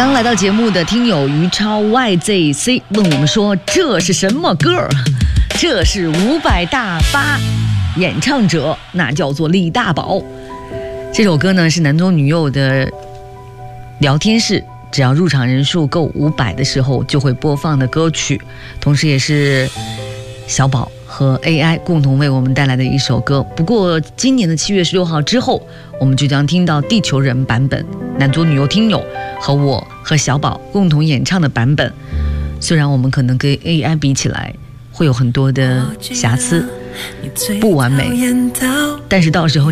刚来到节目的听友于超 YZC 问我们说，这是什么歌？这是500大发，演唱者那叫做李大宝。这首歌呢是男左女右的聊天室，只要入场人数够500的时候就会播放的歌曲，同时也是小宝和 AI 共同为我们带来的一首歌。不过今年的7月16号之后，我们就将听到地球人版本，男左女右听友和我和小宝共同演唱的版本。虽然我们可能跟 AI 比起来会有很多的瑕疵不完美，但是到时候